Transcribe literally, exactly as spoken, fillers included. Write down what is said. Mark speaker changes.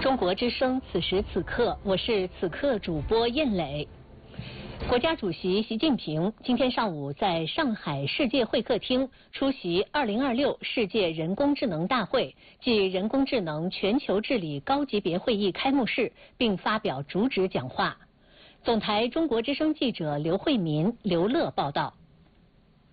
Speaker 1: 中国之声，此时此刻，我是此刻主播燕磊。国家主席习近平今天上午在上海世界会客厅出席二零二六世界人工智能大会暨人工智能全球治理高级别会议开幕式，并发表主旨讲话。总台中国之声记者刘慧民、刘乐报道。